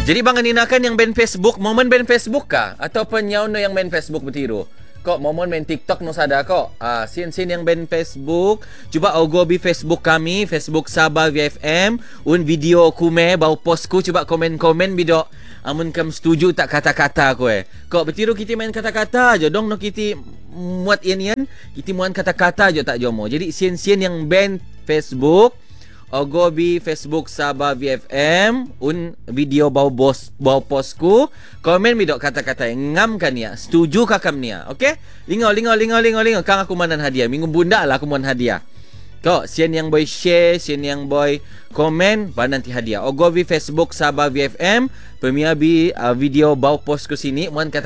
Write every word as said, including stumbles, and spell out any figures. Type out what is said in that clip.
Jadi bang aninakan yang main Facebook, momen main Facebook kah? Ataupun nyaw no yang main Facebook bertiru? Kok momen main TikTok no sada kok. Ah, sin-sin yang main Facebook. Cuba ogo bi Facebook kami, Facebook Sabah V F M. Un video kume bau postku, cuba komen-komen bido. Amun kam setuju tak kata-kata ko eh. Kok bertiru kita main kata-kata aja dong no kita muat ian-ian. Kita muat kata-kata aja tak jomo. Jadi sin-sin yang main Facebook, ogo bi Facebook Sabah V F M un video bau bos bau postku komen mi dok kata-kata ngam kan ya setuju kakam nia okey lingau lingau lingau lingau lingau kang aku manan hadiah minggu bunda lah aku mon hadiah kok sian yang boy share sian yang boy komen ba nanti hadiah ogo bi Facebook Sabah V F M pemia bi uh, video bau postku sini mon kata